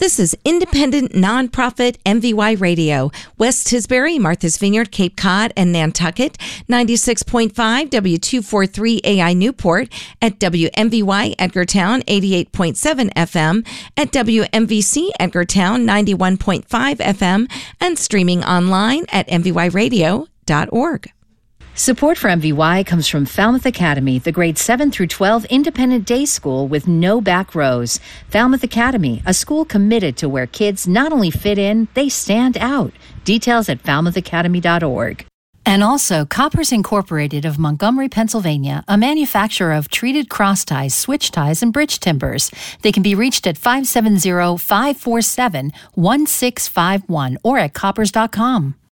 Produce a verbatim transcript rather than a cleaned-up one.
This is independent, nonprofit M V Y Radio. West Tisbury, Martha's Vineyard, Cape Cod, and Nantucket. ninety-six point five W two forty-three A I Newport. At W M V Y Edgartown, eighty-eight point seven F M. At W M V C Edgartown, ninety-one point five F M. And streaming online at m v y radio dot org. Support for M V Y comes from Falmouth Academy, the grade seven through twelve independent day school with no back rows. Falmouth Academy, a school committed to where kids not only fit in, they stand out. Details at falmouth academy dot org. And also, Koppers Incorporated of Montgomery, Pennsylvania, a manufacturer of treated cross ties, switch ties, and bridge timbers. They can be reached at five seven zero, five four seven, one six five one or at koppers dot com.